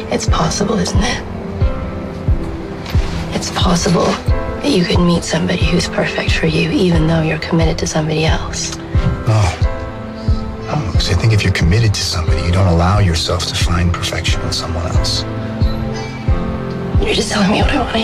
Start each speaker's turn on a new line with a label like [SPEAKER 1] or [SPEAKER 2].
[SPEAKER 1] It's possible, isn't it? It's possible that you could meet somebody who's perfect for you, even though you're committed to somebody else.
[SPEAKER 2] No. No, because I think if you're committed to somebody, you don't allow yourself to find perfection in someone else.
[SPEAKER 1] You're just telling me what I want to